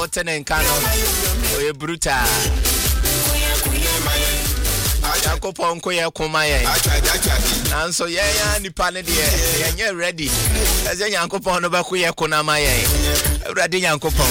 Tenenkano, or brutal. Yankopon koye komaye. And so yeah, ni pane de yeah ready. As a Yankopon no ba koye konamaye. Ready Yankopon.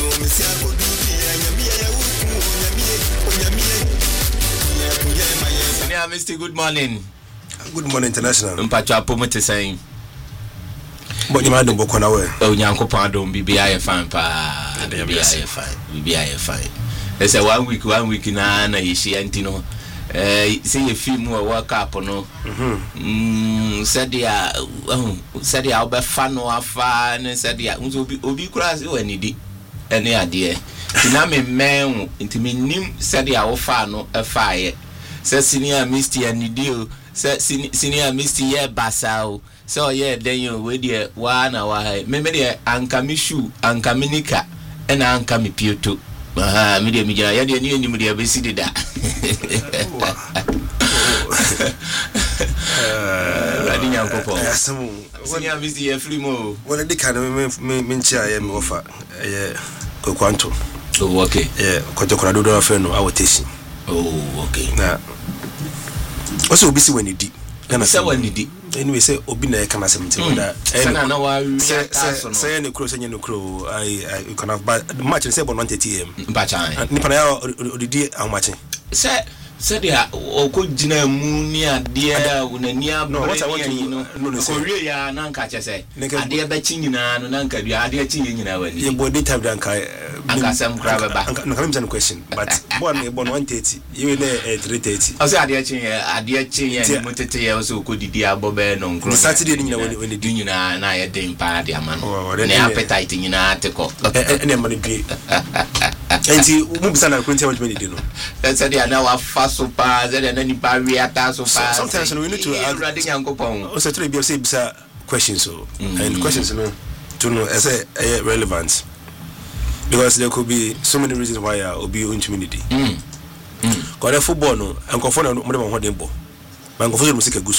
Yeah, Mr. Good morning. Good morning, International. Mpacha pomote saying. But you might don't go away. Oh, Yankopon don't be fine pa. Be fine. There's a 1 week na ishi antino. Say a few more work up no. Said ya obe fan or fan said ya ubi cross you any idea. Tiname men into me nim said ya ofa no a fire. Said senior misty and deal. Said senior misty yeah basao. So yeah then you with the 1 hour. Maybe the ankamishu ankaminika and ankami pioto. Media ya dia ni media besi dida. Radi Yankopon. Senior Mr. Yeflimo. Well, they can mencha ya offer kwanto. Oh, okay. Yeah, kwanto kuna dodo afeno awotesi. Oh, okay. Na also obisi when you di. Say when you di. Anyway, say obi na kama semte wada. Sana na wa say no kro I can have but the match say about 1:30 am. Bacha. Nipa na ya odidi how much? Say dia oko gina mu ni ade unani abere no kowie ya na nka che say ade ba chi nyina no na nka bia ade chi nyina wani ye body type dan kai anka sam kra ba no come to question but born 1:30 you ne 3:30 o say ade chi ye mo tete ye o so ko didi abobe no nkro Saturday nyina wani di nyina na ye den pa ade ama no ne appetite nyina teko ene mani bi enti mu bisa na kwenti what many no that's dia na wa super that and any barrier so far. Sometimes we need to add also to be say questions so and questions no to know as a relevant because there could be so many reasons why will be community. Because football no and confirm no more than ball. Man confirm music guso.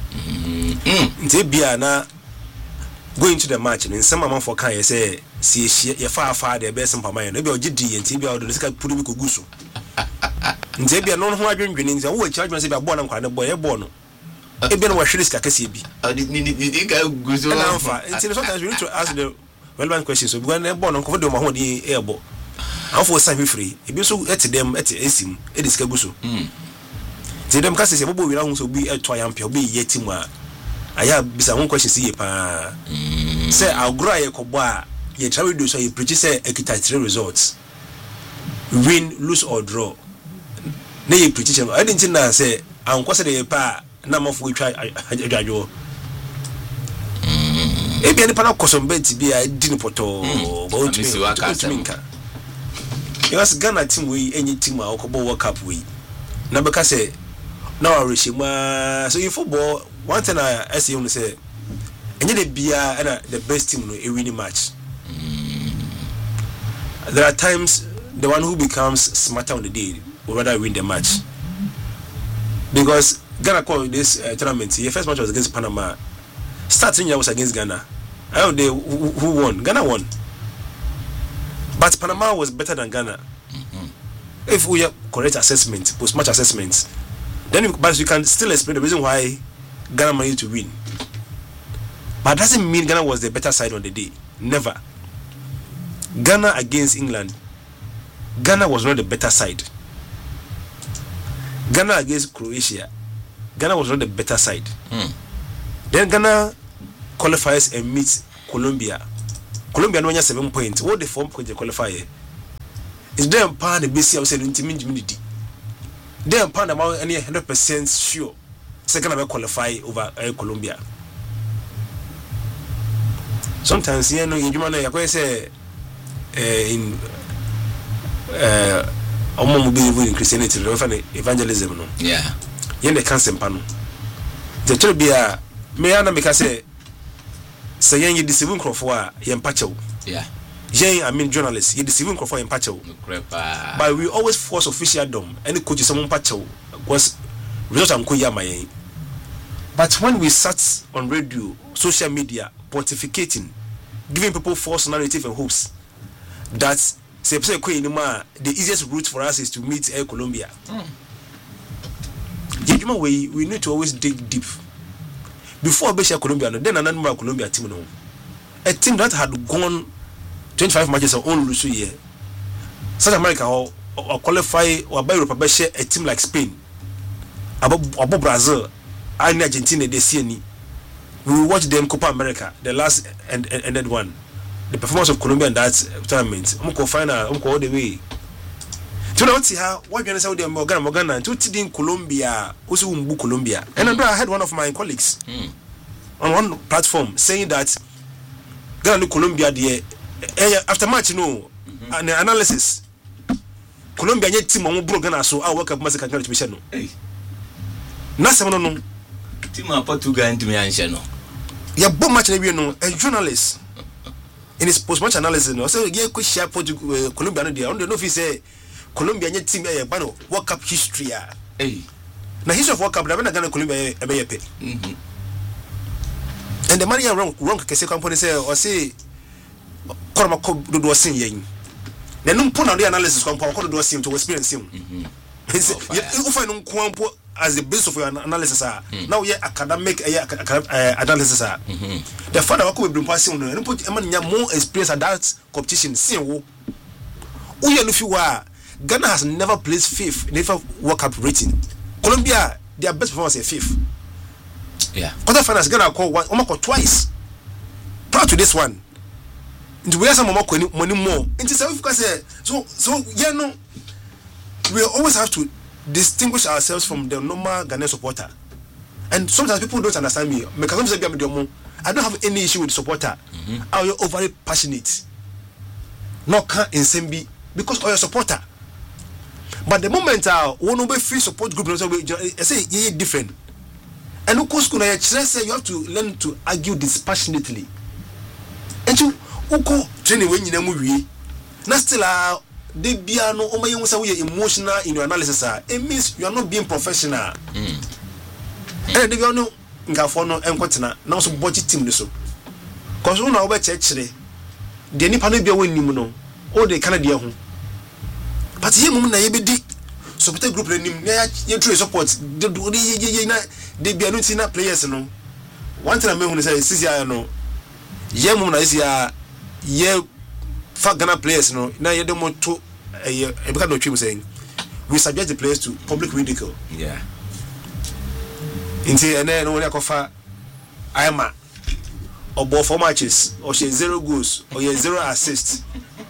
Nti bia na going to the match and some amount for can say see ye far the best in Pamayan. Maybe OGD and TB out the sky put me guso. Nzebia no ho adwendwene nze wo charge me se bia born nkwa ne boy e born no e bia no wa hwere sika kase bi ni ka guzo na fa until sometimes we need to ask the relevant questions so because e born no confirm de mo ho di e bo afo san hwefree e bi so etedem esim e de sika guso zedem kase se bobo wira hu so bi eto ayampia obi ye tim a aya bisa ho questions ye pa say agro aye kobo a ye travel do so ye preach say equitable results win lose or draw na ye preach I didn't know say anko say dey pa na mafo twa adwadwo e bia ni pa na kosombe bi a di ni poto ba otuminka yes Ghana team we any team a okobo World Cup we na be ka say na wa reshima so in football one thing I say you say enye de bia na the best team no e win match. There are times the one who becomes smarter on the day would rather win the match. Because Ghana called this tournament, the first match was against Panama. Starting year was against Ghana. I don't know who won. Ghana won. But Panama was better than Ghana. If we have correct assessment, post-match assessments, then but you can still explain the reason why Ghana managed to win. But that doesn't mean Ghana was the better side on the day. Never. Ghana against England, Ghana was not the better side. Ghana against Croatia, Ghana was not the better side. Then Ghana qualifies and meets Colombia. Colombia no 7 points. What the 4 points qualifier? Is them part the basic of saying intimidity. Them part about any 100% sure. Second about qualify over Colombia. Sometimes you know in Germany you say in omo believe in Christianity evangelism no. Yeah. Yen the cancer pano. The tell be a me ana make say yen you deceive crofo a yen pacho. Yeah. Yen I mean journalists you deceive crofo yen pacho. But we always force officialdom any coach someone pacho was result am koya mayen. But when we sat on radio, social media, pontificating, giving people false narrative and hopes that say the easiest route for us is to meet Air Colombia. We need to always dig deep. Before Air Colombia, then another Colombia team, no, a team that had gone 25 matches on only year. South America or qualify or by Europe, a team like Spain, above Brazil, and Argentina, they see any. We will watch them Copa America, the last ended one. The performance of Colombia in that tournament, final, all the way. To not see how what you say with Morgana, to in Colombia, also Colombia. And I had one of my colleagues on one platform saying that Ghana Colombia, after match, an analysis. Colombia yet team on Brogana, so I work up Massacre Channel. National team of Portugal and me and Channel. You're both much a journalist. In his post-match analysis, no, so yeah, quick share Portugal, Colombia. I don't know if he say Colombia team a World Cup history. Hey, now history of World Cup, I've Ghana Colombia a pay. And the money wrong can say company say or say Cormac do was saying. Then no put on the analysis compound do seem to experience him. You find as the base of your analysis now yeah academic analysis the father who will bring passing and put more experience at that competition seeing who if you are Ghana has never placed fifth, never World Cup rating. Colombia their best performance is fifth. Yeah, quarterfinals Ghana call one almost twice prior to this one. Into where some money more into so yeah no, we always have to distinguish ourselves from the normal Ghanaian supporter. And sometimes people don't understand me. Because I don't have any issue with supporter. Are overly passionate? No can't in because you're a supporter. But the moment one of free support group, I say yeah different. And of course, you have to learn to argue dispassionately. And you go training when you know now still they be no emotional in your analysis. It means you are not being professional. And they no ngafono enkwetena na so budget team so. Cause una oba chechire. De nipa no bia wonnim no. O de Canada ho. But ye mum na ye be di support group nim na ye true support. De na de bia no tina players no. One time me hu say sisia no. Ye mum na isia ye for Ghana players, no, now you don't want to. Saying we subject the players to public ridicule. Yeah. And then when I offer, I am or ball 4 matches, or she 0 goals, or you 0 assists.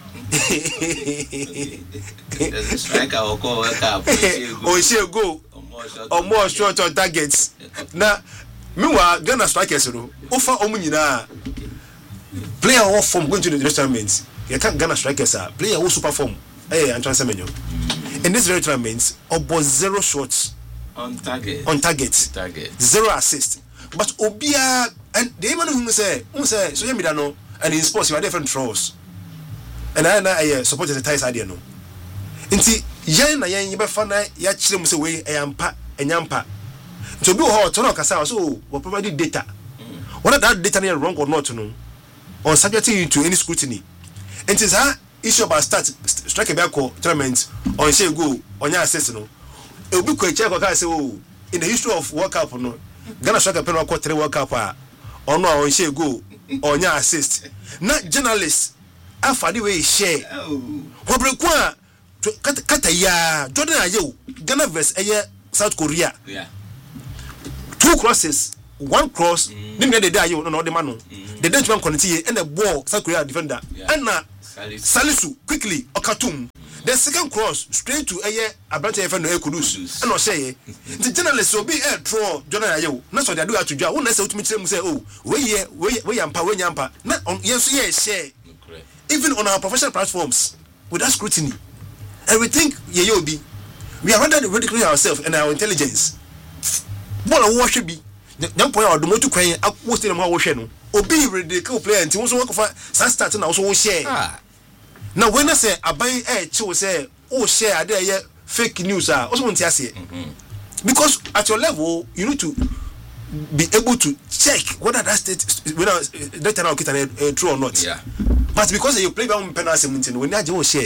Striker or go World Cup, or she go or more short on targets. Now, meanwhile, Ghana strikers, offer Omunina player off from going to the restaurant. You can't Ghana strikers player who super form. Hey, and transfer menu. In this very tournament, about 0 shots on target. 0 assists. But Obia and the man who say, so you know, and in sports you are different throws. And I supported the ties idea no. Inti yen na yen yebefana ya kire mu se we eyampa enyampa. To be hot no kasa so we provide data. Whether that data is wrong or not no, or subjecting you to any scrutiny. And it is how issue about strike a back tournament or say go on your assist no. It will be quite check or say oh in the history of World Cup no Ghana strike a penalty quarter World Cup or no or say go on your assist. Not journalists after the way share. What break one Kataya Jordan Ayew Ghana vs South Korea. Yeah. 2 crosses, 1 cross. Nim the day you no the man. The Dutch man continue and the ball South Korea defender. And Salisu quickly Okatum. The second cross straight to Abrante FN no Kudus. And no say the journalist will be a draw Jordan Ayew. That's what they do to draw. One say to me say oh we yampa. Not on yes share. Even on our professional platforms without scrutiny. And we think we are rather ridiculing ourselves and our intelligence. What should be young point or the motor crying up most of them no obi ridicule player and also work for some start and also share. Now when I say I buy chill say oh share there fake news also want to say because at your level you need to be able to check whether that state whether that now get true or not. Yeah. But because you play one penalty, when you share.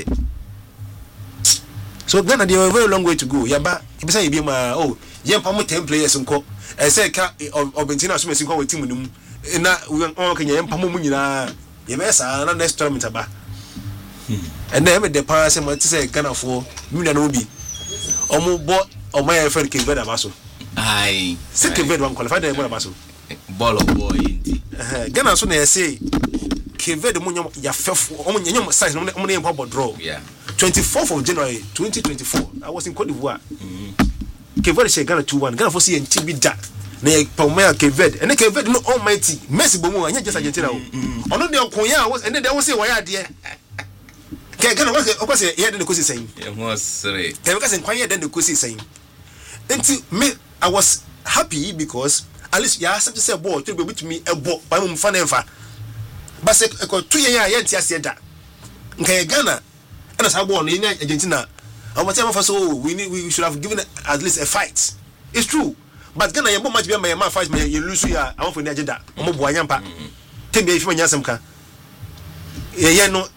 So Ghana, they have a very long way to go. Yaba, if you be my Yampamu 10 players and co. I say, Bentina Smith with Timunum. Na we can Yampamu Munina, Yamesa, and next tournament about. And then the parents and what to say Ghana for Munanobi. Omo bought or my friend King Veda Basso. Aye, Second bed one qualified Basso. Ball of boy. Ghana soon I say. Keve de munyo ya fefo omo size no money pop draw. Yeah. 24th of January 2024. I was in Cote d'Ivoire. Keve de Ghana 2-1. Ghana for see NTB da. Na Palmer Keve. And Keve no almighty. Messi bomo anya just Argentina. Ono de okonya was and they won say why there. Ghana was say here the kosi saying. It was sorry. They was inquire then the kosi saying. Until me I was happy because at least ya have to say ball to be with me a ball by mum fan enfa. But say 2 years yet as that. Okay, Ghana and as I born in Argentina. And whatever for so we should have given at least a fight. It's true. But Ghana you much be my fight me you lose ya I want for the agenda. Omo boanyampa. Tembe if me nyasemka. Yeah no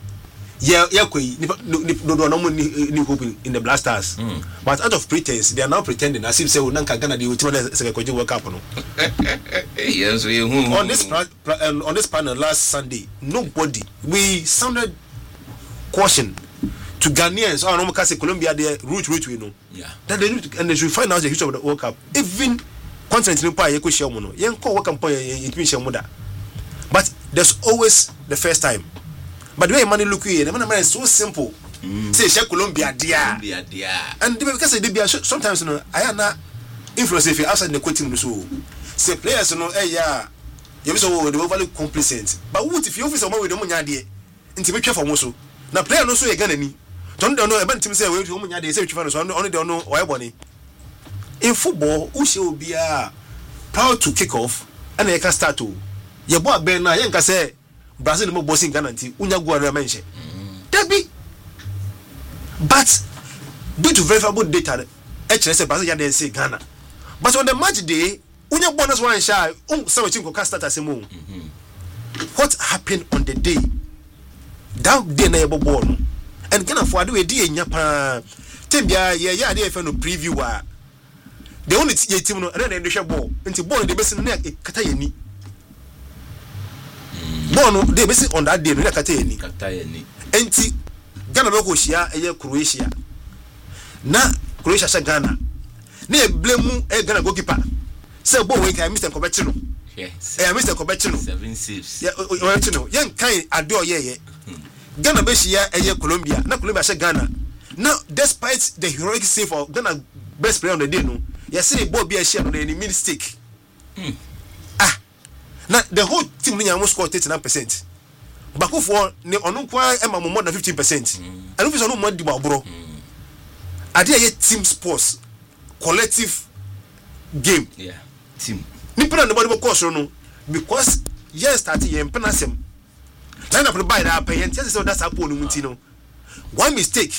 no hope in the Blasters. But out of pretense they are now pretending as if say Nanka Ghana the ultimate second World Cup no. Yes, on this panel last Sunday, nobody we sounded caution to Ghanaians or no say Colombia their route we know. Yeah. That they and they should find out the history of the World Cup. Even continent in Empire you share mono. You call World Cup in but there's always the first time. But the way money look here, the man is so simple. Say share Colombia dear. And because they be sometimes you know I am not influence if you outside the quoting so. Say players you know you so the overly complacent. But what if you office someone with the money there? Until we care for most. Now player no so again any. Don't know about team say we to money there say we find so only don't know why money. In football, who shall be proud to kick off and they can start to. Your boy Ben na yen ka say Brazil mo bossing Ghana nti unya go ara mention. Debi. But due to verifiable data, say Brazil ya dey say Ghana. But on the match day, unya bonus one shy, some team go start as a move. What happened on the day? That day na ebo ball. And Ghana for ado e dey nya pa. Tembia ya dey fe no preview wa. The only team no na dey share ball. Nti ball dey besi na kata yani. Ball no dey besi on that day no kata yani. Enti Ghana be go shia Croatia. Na Croatia sha Ghana. Na e blame Ghana goalkeeper. Say ball we can Mr. Kobetino. Yes. Mr. Kobetino. 7 saves. Yeah, Kobetino. Yan kai ado ye. Ghana be shia Colombia. Na Colombia sha Ghana. Now despite the heroic save of Ghana best player on the day no, you say ball be a share on the mistake. Now the whole team ni almost scored 39%. Baku for ne onu kwa ema more than 15%. And if no more di bro. Ade ye team sports collective game. Yeah. Team. Ni pena nobody course no because yes start ye penasem. Na na buy that pay and say that's happen no munti no. One mistake.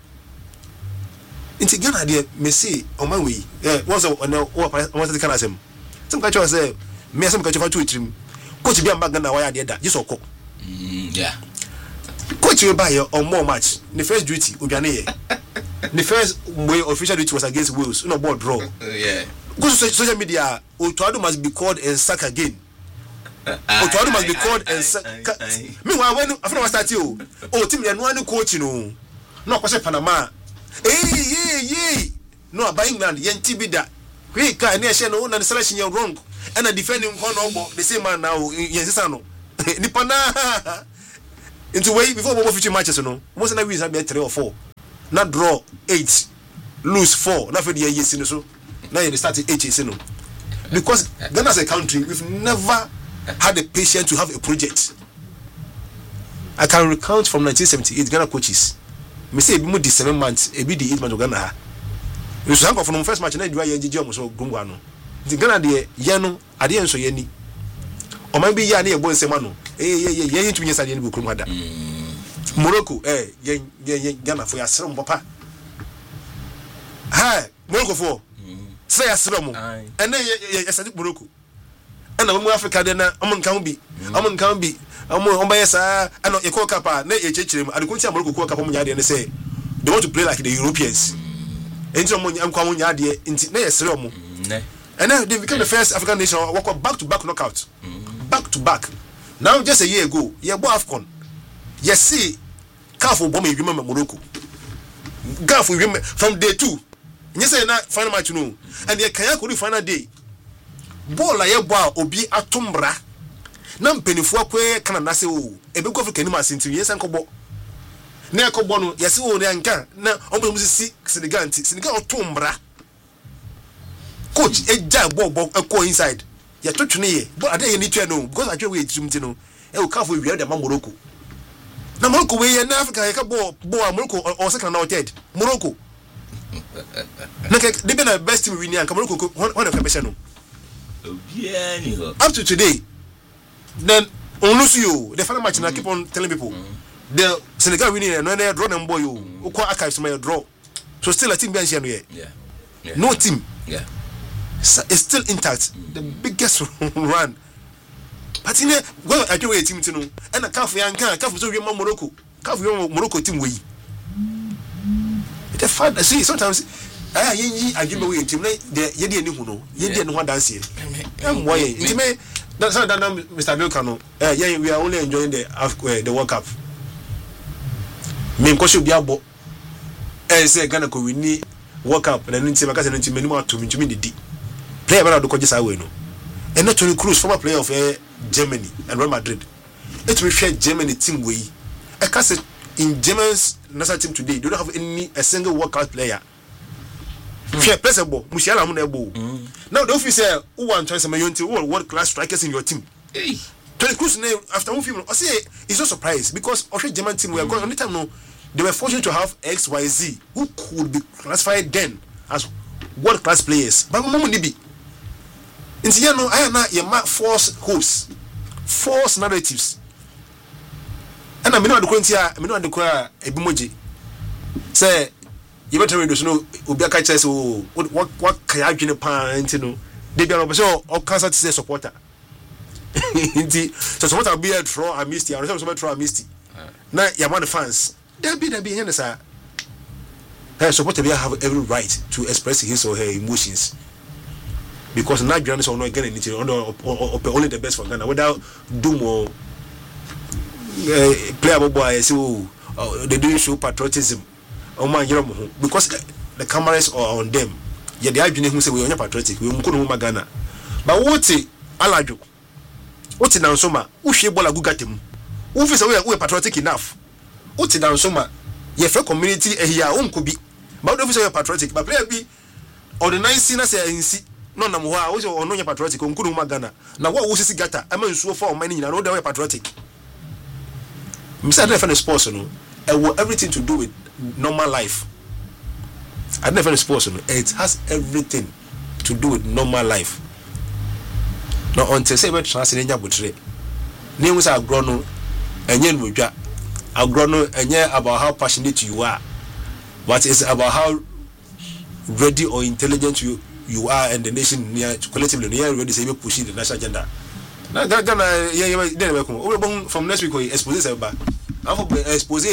Inti Ghana dey me say on my way. Once on the can asem. Some catch say me some catch for two trim. Coach be am Ghana why dey that. Just okọ. Yeah. Coach will buy on more match. The first duty Obiane. The first way official duty was against Wales. No ball draw. Yeah. Go to social media. Otuado must be called and sack again. Otuado must be called and sack. Meanwhile, when I was start you, team they no coach no. No kwase Panama. Hey. No by England yen tibida. We can near share no na selection you wrong. And a defending one the same man now yen sisano. Ni pana. Into way before 50 matches no. Most na wins have 3 or 4. Not draw 8, lose 4. Not for the years in so. Now you start 8 years no. Because Ghana as a country, we've never had the patience to have a project. I can recount from 1978 Ghana coaches. Me say be more the 7 months, e be the 8 months of Ghana. We so from the first match na do ya gigi omo gungwa no. The Ghana de ye no ade enso ye ni. O man be ya na e bo nsema no. Ye ntumi nyesa de ni bukurum hada. Morocco Ghana for ya serem papa. Ha, Morocco for. Say ya serem. And then ya sadi Morocco. And na Africa de na am nkan bi. Ombayesa, I know a Coca Papa, ne Echim, and Kunta Morocco Cup and say they want to play like the Europeans. And someone I'm calling Yadi into Neseromo. And then they became the first African nation walk back to back knockout. Back to back. Now just a year ago, yeah, boy AFCON. Yes, see, careful bomb you remember Morocco. Careful remember from day 2. Yes, say na final match no. And the Kenya could final day. Ball la ye boy obi atombra. Na mpenifo akwe kana na se o. Ebe ko African ma sinti yes ankobo. Na akọbọ no yes o ne anka na omo musisi Senegal otombra. Coach eja ball go inside. Ya twetwe ye. But ade ye ni twa no because I twa we tumti no. E o careful we the Morocco. Na Morocco we in Africa ka ball Morocco or second now third. Morocco. Na they been the best team we ni anka Morocco one of the no. Up to today, then on lose you. The final match and I keep on telling people the Senegal winning and when they draw them boy you archives my draw. So still a team bench here. Yeah. No team. Yeah. It's still intact. The biggest run. But in well I do a team to know and a calf yanka calf so Morocco. Calf Morocco team we. It's a fun. See sometimes I give away team like the yedi ni hu no yedi no dance here. Why it may that's not Mr. Belkano. Yeah, we are only enjoying the World Cup. Me should be abo say Ghana ko win World Cup na nti maka say nti menu ato ntumi didi. Player bara do ko gisa we no. And not Toni Kroos, former player of Germany and Real Madrid. It will share Germany team way. I can say in German's national team today, they don't have a single workout player. Share possible, Musiala Munebo. Now the officer who want to say world class strikers in your team. Toni Kroos name after one film, I say it's no surprise because our German team we are going on the time now. They were fortunate to have XYZ who could be classified then as world class players. But Mumundi Inti no I na ye ma false narratives. And I mean the kwentia, me no the kwa ebimoji. Say you better read no obi aka chese o what kaya adwene pa nti no. They be no so o cancer to say supporter. Inti so supporter be a draw a misty, or so draw a misty. Na ya man fans. There be here sir. Hey supporter be have every right to express his or her emotions. Because Nigerians are not getting anything only the best for Ghana without doom or playable boy so they do show patriotism because the cameras are on them. Yeah, they are who say we are patriotic, we are Ghana. But what Alajo? What's in Soma? Who she bola gugatim? Who is we are patriotic enough? What's in Soma? Your fair community here could be. But officer we are patriotic, but player be or the 9 sinners in see. No na muha wo so ono nya patriotic onkunu magana na wo wo sisi gata ama nsuo for mani na no dey patriotic misa dey for sports no everything to do with normal life. I never for sports no it has everything to do with normal life. No until say we translate nya botre na emu say agro no enye nodwa agro no enye about how passionate you are, but it's about how ready or intelligent you are and the nation near collectively near ready say pushing the national agenda. Now Ghana yeah from next week we expose say back. Expose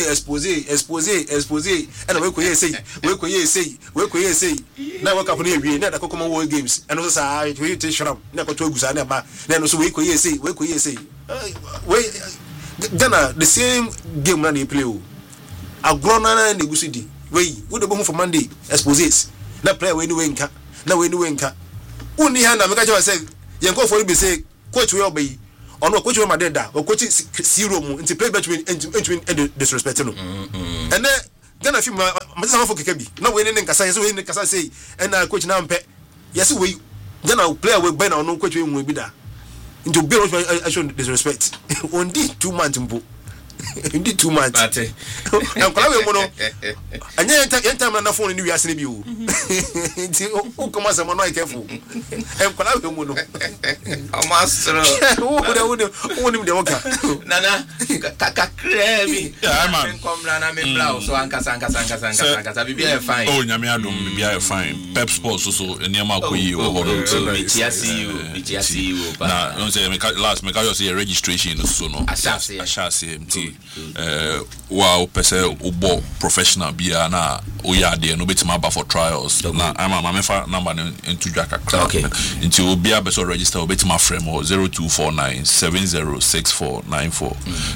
and we could say now work up near we na the World Games and also say we take shram na ko to gusa na ba na no so we could say we Ghana the same game na dey play o agrona na negusidi we the bomb for Monday exposes na play we no nka na we no nka uni ha na me ka say yenko for be say coach we obey ono coach we madeda o coach zero mu nti play between and disrespect no and then Ghana film ma say for keka bi na we ne nkasa say we ne nkasa say and coach na mpe yes we Ghana player we be na ono coach we mu bi da nti be I show disrespect on this 2 months mbo in 2 months. I'm going and yet time na phone ni wi asene bi o. Nti o come as mo no careful. Em kola we mu no. O master. O ni de woka. Nana kakakre mi. Yeah, man. Come na me blouse so ankasa bibia fine. Oh, nyame adom bibia fine. Pep Sports so eniema akoyi o hono. Bitia see you. Na, you say last make you say registration so no. Ashase mti. Wow, pese obo professional bia na oya de no betima ba for trials. Na I'm mefa number into Jaka. Okay. Into obia be so register obetima frame 0249 706494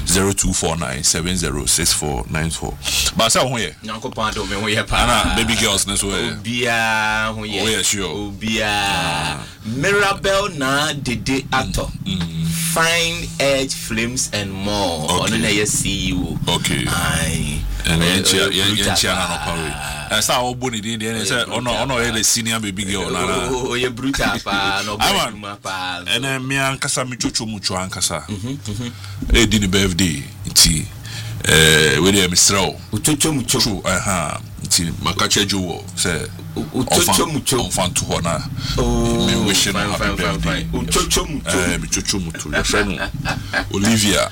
0249706494. But say ho ye. Nyankopon do me ho ye pa. Na baby girls na so obia ho ye. Oh yeah, sure. Obia Mirabel na dede actor. Fine Edge Films and more. Okay. On na see you. Okay. Aye. And yenchia na no power. Esa obo ni din dey say ono ye the senior baby girl na. Oh, ye brutal pa no ba pa. And me ankasa me chocho mucho ankasa. E di ni birthday nti we dey misrao. Uchocho mucho. Aha. Nti makache jo say uchocho mucho. Onfan to ho na. Me wish no happy birthday. Uchocho mucho. Me chocho mucho. Your friend Olivia.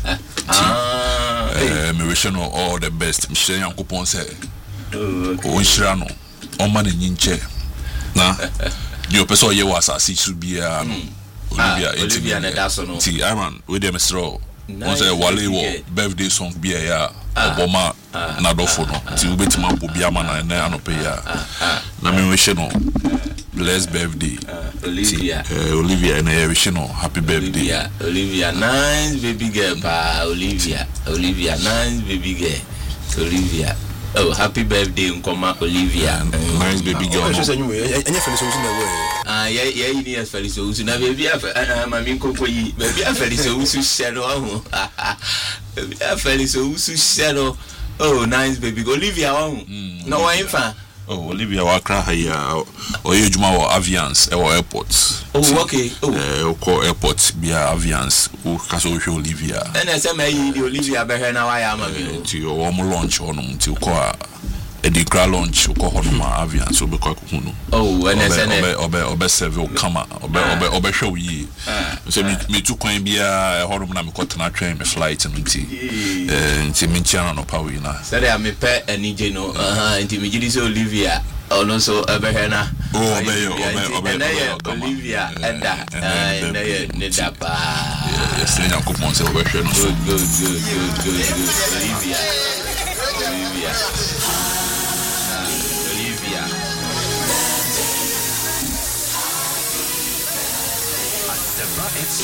Me wish no all the best. Me share yankopon say o nshira no o ma na nyinche na the person ye was asisi bia no Olivia na da so no ti Iman we dem stro on say wale wo birthday song bia ya oboma na dofo no ti we betima bo bia ma na anope ya na me wish no blessed birthday Olivia and I wish no happy birthday Olivia nice baby girl pa Olivia nice baby girl Olivia. Oh, happy birthday, Nkoma Olivia. Nice baby girl. Any Felice Usu na way. Yeah, you need Felice Usu. Na baby mami Nkoko yi. Baby Felice Usu shero. Baby Felice Usu shero. Oh, nice baby. Olivia no wa infa. Oh, Olivia wa kra haya. Oye juma wa Aviance e wa airport. Oh, okay. Ko airport bia Aviance. O kaso hwe Olivia. Na se me yi Olivia be hwe na wa ya ma me. Ti o mo launch onum ti ko a edikra launch ko hono ma Aviance o be ko akunu. Oh, na se ne obe serve o kama. Obe hwe o yi. So me tu kwan bia hono na me ko tena train me flight no ti. Nti me ntia no pa we na. Se dey me pe anije no. Nti me gidi se Olivia. Ono so ebehena Olivia enda na ye ne dapa yes na yakopon se obehwe no so good Olivia